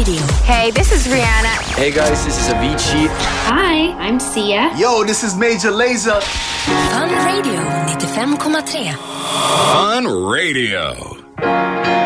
Radio. Hey, this is Rihanna. Hey guys, this is Avicii. Hi, I'm Sia. Yo, this is Major Lazer. Fun Radio 95,3. Fun Radio.